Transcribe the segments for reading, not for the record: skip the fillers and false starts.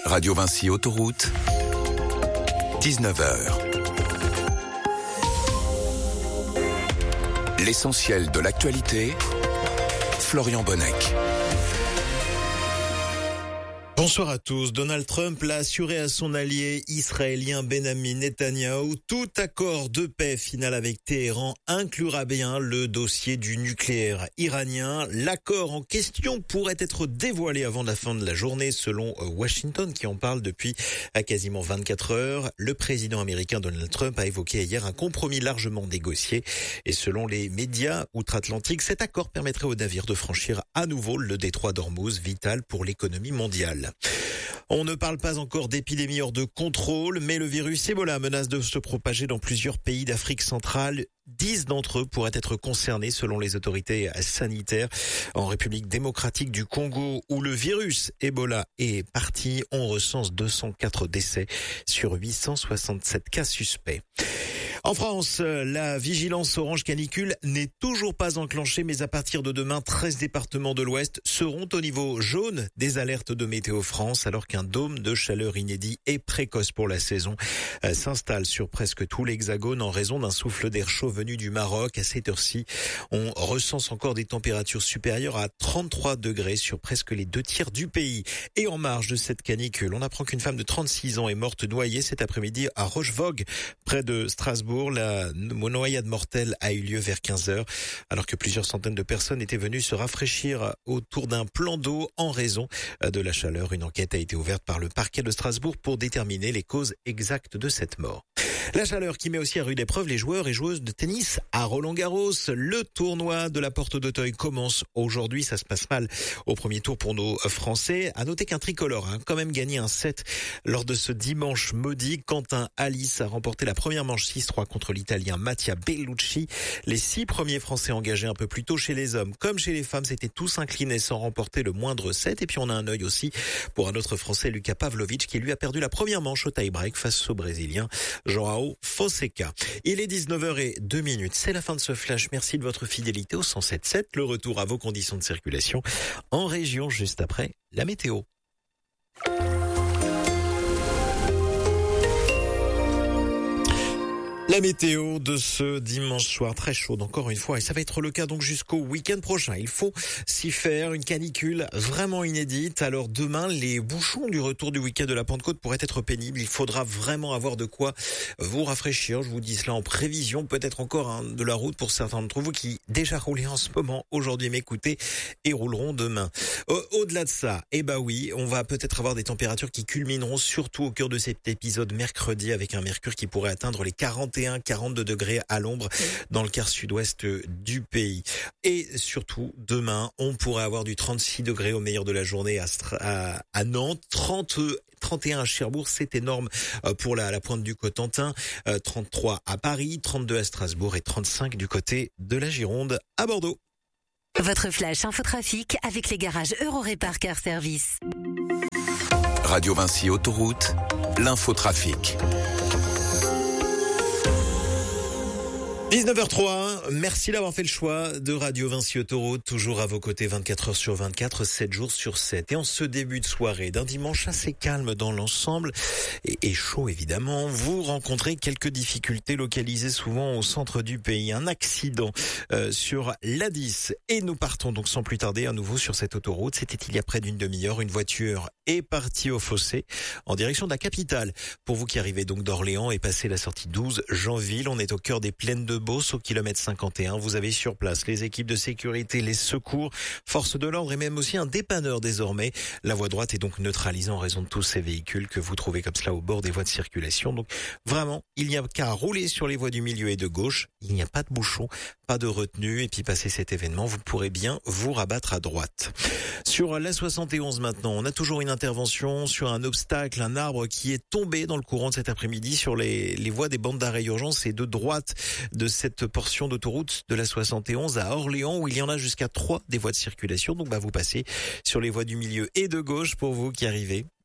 Radio Vinci Autoroute, 19h. L'essentiel de l'actualité, Florian Bonnec. Bonsoir à tous. Donald Trump l'a assuré à son allié israélien Benjamin Netanyahou. Tout accord de paix final avec Téhéran inclura bien le dossier du nucléaire iranien. L'accord en question pourrait être dévoilé avant la fin de la journée selon Washington qui en parle depuis quasiment 24 heures. Le président américain Donald Trump a évoqué hier un compromis largement négocié. Et selon les médias outre-Atlantique, cet accord permettrait aux navires de franchir à nouveau le détroit d'Ormuz, vital pour l'économie mondiale. On ne parle pas encore d'épidémie hors de contrôle, mais le virus Ebola menace de se propager dans plusieurs pays d'Afrique centrale. 10 d'entre eux pourraient être concernés selon les autorités sanitaires. En République démocratique du Congo, où le virus Ebola est parti, on recense 204 décès sur 867 cas suspects. En France, la vigilance orange canicule n'est toujours pas enclenchée, mais à partir de demain, 13 départements de l'Ouest seront au niveau jaune des alertes de Météo France, alors qu'un dôme de chaleur inédit et précoce pour la saison s'installe sur presque tout l'Hexagone en raison d'un souffle d'air chaud venu du Maroc. À cette heure-ci, on recense encore des températures supérieures à 33 degrés sur presque les 2/3 du pays. Et en marge de cette canicule, on apprend qu'une femme de 36 ans est morte noyée cet après-midi à Rochevogue, près de Strasbourg. La noyade mortelle a eu lieu vers 15h, alors que plusieurs centaines de personnes étaient venues se rafraîchir autour d'un plan d'eau en raison de la chaleur. Une enquête a été ouverte par le parquet de Strasbourg pour déterminer les causes exactes de cette mort. La chaleur qui met aussi à rude épreuve les joueurs et joueuses de tennis à Roland-Garros. Le tournoi de la Porte d'Auteuil commence aujourd'hui. Ça se passe mal au premier tour pour nos Français. À noter qu'un tricolore a quand même gagné un set lors de ce dimanche maudit. Quentin Alice a remporté la première manche 6-3 contre l'Italien Mattia Bellucci. Les 6 premiers Français engagés un peu plus tôt chez les hommes comme chez les femmes s'étaient tous inclinés sans remporter le moindre set. Et puis on a un œil aussi pour un autre Français, Luka Pavlovic, qui lui a perdu la première manche au tie-break face au Brésilien João Fonseca. Il est 19h02. C'est la fin de ce flash. Merci de votre fidélité au 107.7. Le retour à vos conditions de circulation en région juste après la météo. La météo de ce dimanche soir, très chaude encore une fois, et ça va être le cas donc jusqu'au week-end prochain. Il faut s'y faire, une canicule vraiment inédite. Alors demain, les bouchons du retour du week-end de la Pentecôte pourraient être pénibles. Il faudra vraiment avoir de quoi vous rafraîchir. Je vous dis cela en prévision, peut-être encore de la route pour certains d'entre vous qui déjà roulaient en ce moment aujourd'hui, m'écoutez, et rouleront demain. Au-delà de ça, oui, on va peut-être avoir des températures qui culmineront surtout au cœur de cet épisode mercredi avec un mercure qui pourrait atteindre les 42 degrés à l'ombre dans le quart sud-ouest du pays. Et surtout, demain, on pourrait avoir du 36 degrés au meilleur de la journée à Nantes, 31 à Cherbourg, c'est énorme pour la pointe du Cotentin, 33 à Paris, 32 à Strasbourg et 35 du côté de la Gironde à Bordeaux. Votre flash infotrafic avec les garages Eurorépar Car Service. Radio Vinci Autoroute, l'infotrafic. 19h03, merci d'avoir fait le choix de Radio Vinci Autoroute, toujours à vos côtés 24 heures sur 24, 7 jours sur 7. Et en ce début de soirée d'un dimanche assez calme dans l'ensemble et chaud évidemment, vous rencontrez quelques difficultés localisées souvent au centre du pays. Un accident sur l'A10 et nous partons donc sans plus tarder à nouveau sur cette autoroute. C'était il y a près d'une demi-heure, une voiture est partie au fossé en direction de la capitale. Pour vous qui arrivez donc d'Orléans et passez la sortie 12 Jeanville, on est au cœur des plaines de Beauce au kilomètre 51. Vous avez sur place les équipes de sécurité, les secours, forces de l'ordre et même aussi un dépanneur désormais. La voie droite est donc neutralisée en raison de tous ces véhicules que vous trouvez comme cela au bord des voies de circulation. Donc vraiment, il n'y a qu'à rouler sur les voies du milieu et de gauche. Il n'y a pas de bouchon, pas de retenue. Et puis passer cet événement, vous pourrez bien vous rabattre à droite. Sur la 71 maintenant, on a toujours une intervention sur un obstacle, un arbre qui est tombé dans le courant de cet après-midi sur les voies des bandes d'arrêt urgence et de droite de cette portion d'autoroute de la 71 à Orléans où il y en a jusqu'à 3 des voies de circulation. Donc vous passez sur les voies du milieu et de gauche pour vous qui arrivez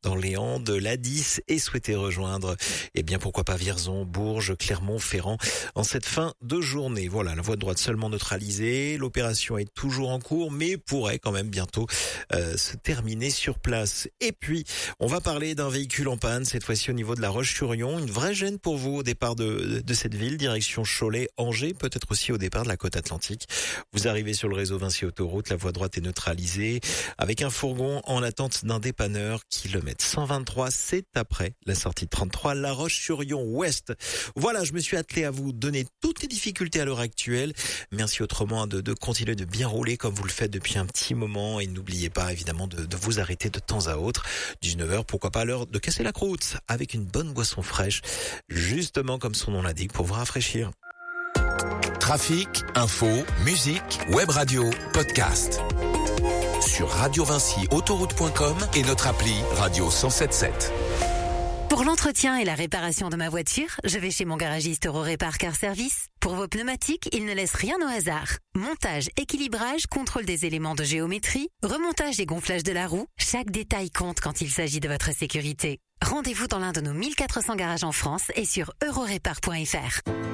dans les Landes, l'A10 et souhaitez rejoindre, pourquoi pas Vierzon, Bourges, Clermont-Ferrand en cette fin de journée. Voilà, la voie de droite seulement neutralisée. L'opération est toujours en cours, mais pourrait quand même bientôt se terminer sur place. Et puis, on va parler d'un véhicule en panne, cette fois-ci au niveau de la Roche-sur-Yon. Une vraie gêne pour vous au départ de cette ville, direction Cholet, Angers, peut-être aussi au départ de la côte atlantique. Vous arrivez sur le réseau Vinci Autoroute, la voie droite est neutralisée, avec un fourgon en attente d'un dépanneur, kilomètre 123, c'est après la sortie de 33, La Roche-sur-Yon Ouest. Voilà, je me suis attelé à vous donner toutes les difficultés à l'heure actuelle. Merci autrement de continuer de bien rouler comme vous le faites depuis un petit moment, et n'oubliez pas évidemment de vous arrêter de temps à autre. 19h, pourquoi pas l'heure de casser la croûte avec une bonne boisson fraîche, justement comme son nom l'indique, pour vous rafraîchir. Trafic, info, musique, web radio, podcast. Sur radiovincyautoroute.com et notre appli Radio 107.7. Pour l'entretien et la réparation de ma voiture, je vais chez mon garagiste Eurorépar Car Service. Pour vos pneumatiques, il ne laisse rien au hasard. Montage, équilibrage, contrôle des éléments de géométrie, remontage et gonflage de la roue, chaque détail compte quand il s'agit de votre sécurité. Rendez-vous dans l'un de nos 1400 garages en France et sur eurorépar.fr.